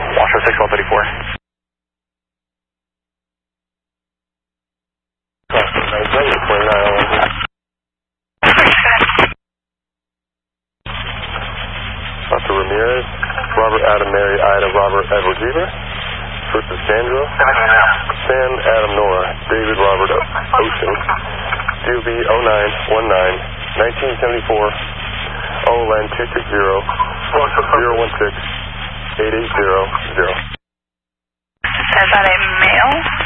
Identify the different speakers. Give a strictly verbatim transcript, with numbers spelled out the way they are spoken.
Speaker 1: Washoe six one thirty-four.
Speaker 2: Doctor Ramirez, Robert Adam Mary Ida Robert Edward Weaver, First is Sandra, Sam Adam Nora, David Robert Ocean, D O B oh nine one nine, nineteen seventy-four, O L N two six zero, zero one six, eight eight zero zero.
Speaker 3: Is that a male?